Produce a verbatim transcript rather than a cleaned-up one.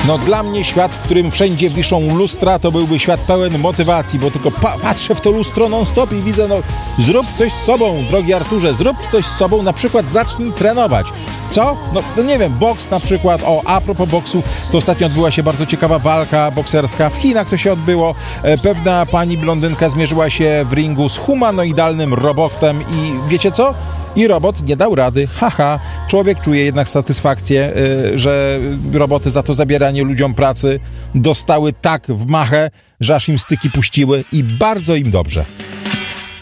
No dla mnie świat, w którym wszędzie wiszą lustra, to byłby świat pełen motywacji, bo tylko pa- patrzę w to lustro non-stop i widzę, no zrób coś z sobą, drogi Arturze, zrób coś z sobą, na przykład zacznij trenować. Co? No, no nie wiem, boks na przykład. O, a propos boksu, to ostatnio odbyła się bardzo ciekawa walka bokserska. W Chinach to się odbyło. E, pewna pani blondynka zmierzyła się w ringu z humanoidalnym robotem i wiecie co? I robot nie dał rady. Haha. Człowiek czuje jednak satysfakcję, y, że roboty za to zabieranie ludziom pracy dostały tak w machę, że aż im styki puściły i bardzo im dobrze.